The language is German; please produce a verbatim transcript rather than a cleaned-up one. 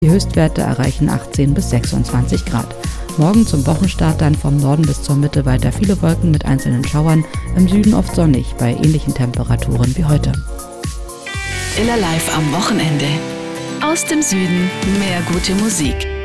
Die Höchstwerte erreichen achtzehn bis sechsundzwanzig Grad. Morgen zum Wochenstart dann vom Norden bis zur Mitte weiter viele Wolken mit einzelnen Schauern, im Süden oft sonnig bei ähnlichen Temperaturen wie heute. Inner Live am Wochenende. Aus dem Süden mehr gute Musik.